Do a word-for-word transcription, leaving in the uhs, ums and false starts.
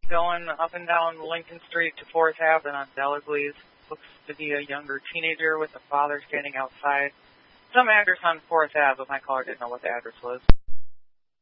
going up and down Lincoln Street to fourth Avenue on Delagleys. Looks to be a younger teenager with a father standing outside. Some address on fourth Avenue, but my caller didn't know what the address was.